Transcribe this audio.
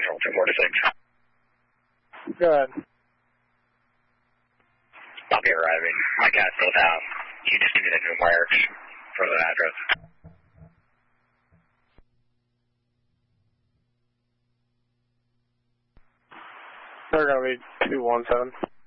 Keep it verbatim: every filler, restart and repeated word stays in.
Central, two forty-six. Go ahead. I'll be arriving. My Catskill Town. You just give me the new marks for the address. They're going to be two one seven.